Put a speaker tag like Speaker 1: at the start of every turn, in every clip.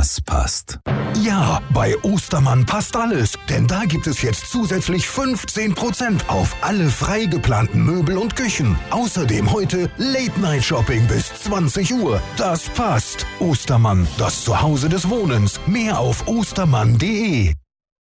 Speaker 1: das passt.
Speaker 2: Ja, bei Ostermann passt alles, denn da gibt es jetzt zusätzlich 15% auf alle frei geplanten Möbel und Küchen. Außerdem heute Late-Night-Shopping bis 20 Uhr. Das passt. Ostermann, das Zuhause des Wohnens. Mehr auf ostermann.de.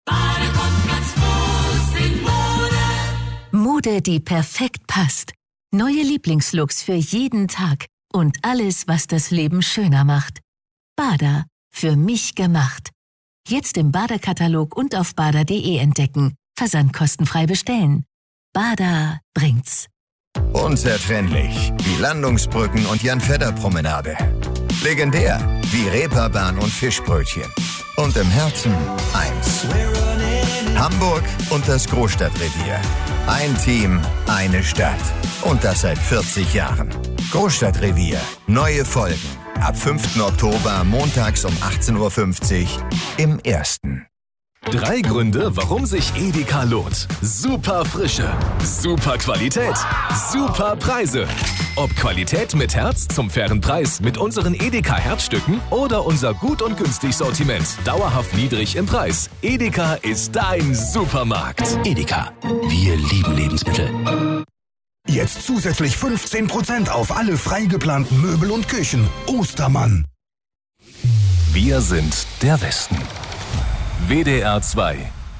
Speaker 3: Mode, die perfekt passt. Neue Lieblingslooks für jeden Tag. Und alles, was das Leben schöner macht. Bader, für mich gemacht. Jetzt im Bader-Katalog und auf bader.de entdecken. Versandkostenfrei bestellen. Bader bringt's.
Speaker 4: Unzertrennlich wie Landungsbrücken und Jan-Fedder-Promenade. Legendär wie Reeperbahn und Fischbrötchen. Und im Herzen eins. Hamburg und das Großstadtrevier. Ein Team, eine Stadt. Und das seit 40 Jahren. Großstadtrevier. Neue Folgen. Ab 5. Oktober montags um 18.50 Uhr im Ersten.
Speaker 5: 3 Gründe, warum sich Edeka lohnt. Super Frische, super Qualität, super Preise. Ob Qualität mit Herz zum fairen Preis mit unseren Edeka Herzstücken oder unser gut und günstig Sortiment dauerhaft niedrig im Preis. Edeka ist dein Supermarkt.
Speaker 1: Edeka, wir lieben Lebensmittel.
Speaker 2: Jetzt zusätzlich 15% auf alle frei geplanten Möbel und Küchen. Ostermann.
Speaker 5: Wir sind der Westen. WDR 2.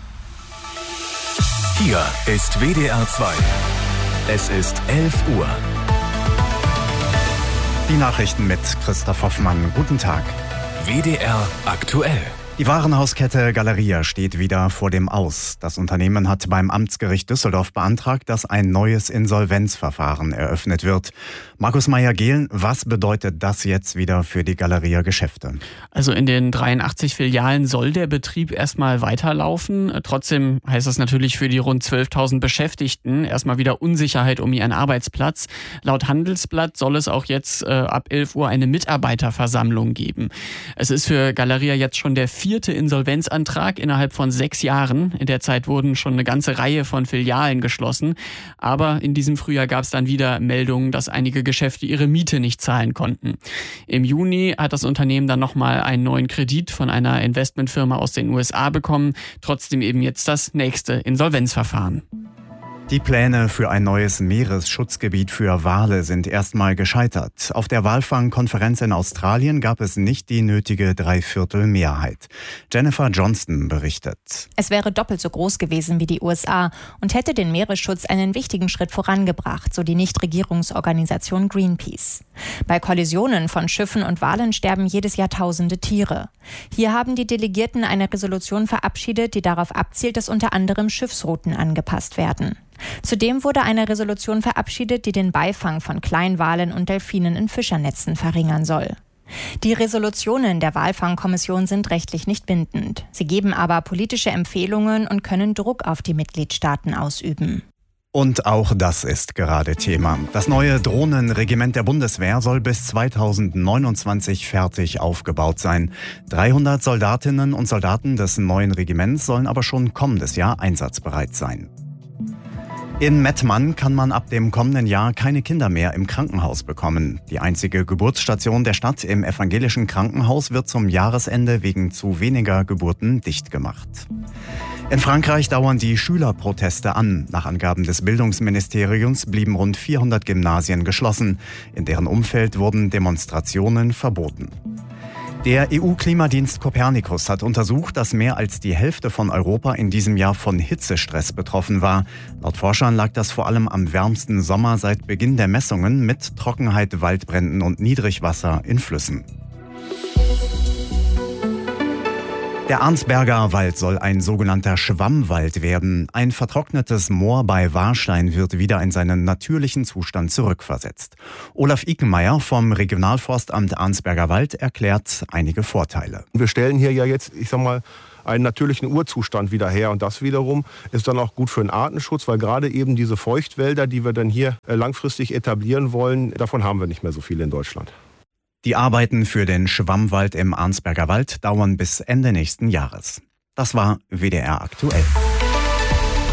Speaker 5: Hier ist WDR 2. Es ist 11 Uhr.
Speaker 6: Die Nachrichten mit Christoph Hoffmann. Guten Tag.
Speaker 5: WDR aktuell.
Speaker 6: Die Warenhauskette Galeria steht wieder vor dem Aus. Das Unternehmen hat beim Amtsgericht Düsseldorf beantragt, dass ein neues Insolvenzverfahren eröffnet wird. Markus Meyer-Gehlen, was bedeutet das jetzt wieder für die Galeria-Geschäfte?
Speaker 7: Also in den 83 Filialen soll der Betrieb erstmal weiterlaufen. Trotzdem heißt das natürlich für die rund 12.000 Beschäftigten erstmal wieder Unsicherheit um ihren Arbeitsplatz. Laut Handelsblatt soll es auch jetzt ab 11 Uhr eine Mitarbeiterversammlung geben. Es ist für Galeria jetzt schon der 4. Insolvenzantrag innerhalb von 6 Jahren. In der Zeit wurden schon eine ganze Reihe von Filialen geschlossen. Aber in diesem Frühjahr gab es dann wieder Meldungen, dass einige Geschäfte ihre Miete nicht zahlen konnten. Im Juni hat das Unternehmen dann nochmal einen neuen Kredit von einer Investmentfirma aus den USA bekommen. Trotzdem eben jetzt das nächste Insolvenzverfahren.
Speaker 6: Die Pläne für ein neues Meeresschutzgebiet für Wale sind erstmal gescheitert. Auf der Walfangkonferenz in Australien gab es nicht die nötige Dreiviertelmehrheit. Jennifer Johnston berichtet.
Speaker 8: Es wäre doppelt so groß gewesen wie die USA und hätte den Meeresschutz einen wichtigen Schritt vorangebracht, so die Nichtregierungsorganisation Greenpeace. Bei Kollisionen von Schiffen und Walen sterben jedes Jahr tausende Tiere. Hier haben die Delegierten eine Resolution verabschiedet, die darauf abzielt, dass unter anderem Schiffsrouten angepasst werden. Zudem wurde eine Resolution verabschiedet, die den Beifang von Kleinwalen und Delfinen in Fischernetzen verringern soll. Die Resolutionen der Walfangkommission sind rechtlich nicht bindend. Sie geben aber politische Empfehlungen und können Druck auf die Mitgliedstaaten ausüben.
Speaker 6: Und auch das ist gerade Thema. Das neue Drohnenregiment der Bundeswehr soll bis 2029 fertig aufgebaut sein. 300 Soldatinnen und Soldaten des neuen Regiments sollen aber schon kommendes Jahr einsatzbereit sein. In Mettmann kann man ab dem kommenden Jahr keine Kinder mehr im Krankenhaus bekommen. Die einzige Geburtsstation der Stadt im evangelischen Krankenhaus wird zum Jahresende wegen zu weniger Geburten dicht gemacht. In Frankreich dauern die Schülerproteste an. Nach Angaben des Bildungsministeriums blieben rund 400 Gymnasien geschlossen. In deren Umfeld wurden Demonstrationen verboten. Der EU-Klimadienst Copernicus hat untersucht, dass mehr als die Hälfte von Europa in diesem Jahr von Hitzestress betroffen war. Laut Forschern lag das vor allem am wärmsten Sommer seit Beginn der Messungen mit Trockenheit, Waldbränden und Niedrigwasser in Flüssen. Der Arnsberger Wald soll ein sogenannter Schwammwald werden. Ein vertrocknetes Moor bei Warstein wird wieder in seinen natürlichen Zustand zurückversetzt. Olaf Ickenmeier vom Regionalforstamt Arnsberger Wald erklärt einige Vorteile.
Speaker 9: Wir stellen hier ja jetzt, einen natürlichen Urzustand wieder her. Und das wiederum ist dann auch gut für den Artenschutz, weil gerade eben diese Feuchtwälder, die wir dann hier langfristig etablieren wollen, davon haben wir nicht mehr so viele in Deutschland.
Speaker 6: Die Arbeiten für den Schwammwald im Arnsberger Wald dauern bis Ende nächsten Jahres. Das war WDR aktuell.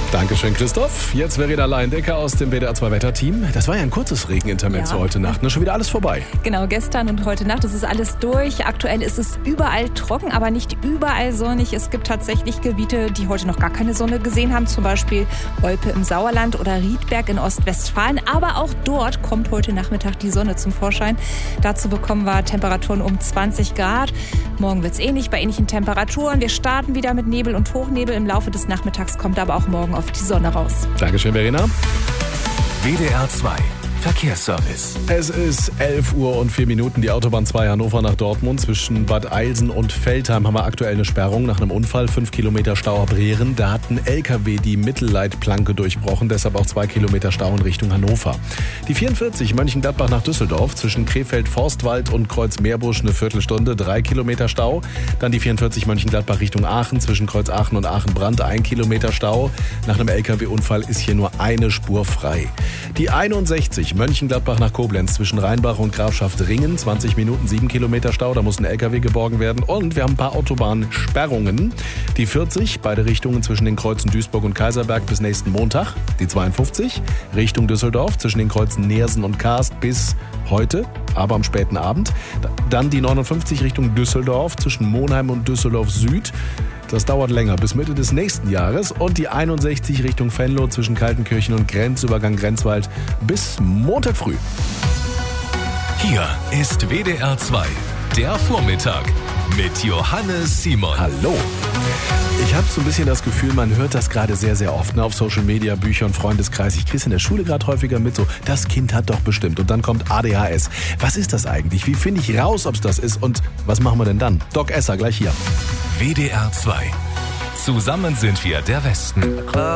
Speaker 5: Dankeschön, Christoph. Jetzt Verena Leindecker aus dem WDR 2 Wetterteam. Das war ja ein kurzes Regenintermezzo heute Nacht. Schon wieder alles vorbei.
Speaker 10: Genau, gestern und heute Nacht, das ist alles durch. Aktuell ist es überall trocken, aber nicht überall sonnig. Es gibt tatsächlich Gebiete, die heute noch gar keine Sonne gesehen haben. Zum Beispiel Olpe im Sauerland oder Riedberg in Ostwestfalen. Aber auch dort kommt heute Nachmittag die Sonne zum Vorschein. Dazu bekommen wir Temperaturen um 20 Grad. Morgen wird es ähnlich, bei ähnlichen Temperaturen. Wir starten wieder mit Nebel und Hochnebel. Im Laufe des Nachmittags kommt aber auch morgen auf die Sonne raus.
Speaker 5: Dankeschön, Verena.
Speaker 1: WDR 2 Verkehrsservice.
Speaker 5: Es ist 11:04 Uhr. Die Autobahn 2 Hannover nach Dortmund. Zwischen Bad Eilsen und Veltheim haben wir aktuell eine Sperrung nach einem Unfall. 5 Kilometer Stau ab Rehren. Da hat ein LKW die Mittelleitplanke durchbrochen. Deshalb auch 2 Kilometer Stau in Richtung Hannover. Die 44 Mönchengladbach nach Düsseldorf. Zwischen Krefeld-Forstwald und Kreuz-Meerbusch eine Viertelstunde. 3 Kilometer Stau. Dann die 44 Mönchengladbach Richtung Aachen. Zwischen Kreuz Aachen und Aachen-Brand 1 Kilometer Stau. Nach einem LKW-Unfall ist hier nur eine Spur frei. Die 61 Mönchengladbach nach Koblenz zwischen Rheinbach und Grafschaft Ringen. 20 Minuten, 7 Kilometer Stau. Da muss ein LKW geborgen werden. Und wir haben ein paar Autobahnsperrungen. Die 40, beide Richtungen zwischen den Kreuzen Duisburg und Kaiserberg bis nächsten Montag. Die 52, Richtung Düsseldorf zwischen den Kreuzen Neersen und Karst bis heute, aber am späten Abend. Dann die 59 Richtung Düsseldorf zwischen Monheim und Düsseldorf Süd. Das dauert länger, bis Mitte des nächsten Jahres. Und die 61 Richtung Venlo zwischen Kaltenkirchen und Grenzübergang Grenzwald bis Montag früh.
Speaker 1: Hier ist WDR 2, der Vormittag mit Johannes Simon.
Speaker 5: Hallo. Ich habe so ein bisschen das Gefühl, man hört das gerade sehr, sehr oft, auf Social Media, Büchern, Freundeskreis. Ich kriege es in der Schule gerade häufiger mit, so, das Kind hat doch bestimmt. Und dann kommt ADHS. Was ist das eigentlich? Wie finde ich raus, ob es das ist? Und was machen wir denn dann? Doc Esser, gleich hier.
Speaker 1: WDR 2. Zusammen sind wir der Westen.